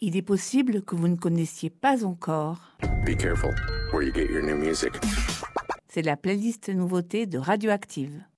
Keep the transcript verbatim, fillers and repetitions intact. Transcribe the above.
Il est possible que vous ne connaissiez pas encore. Be careful where you get your new music. C'est la playlist nouveauté de Radioactive.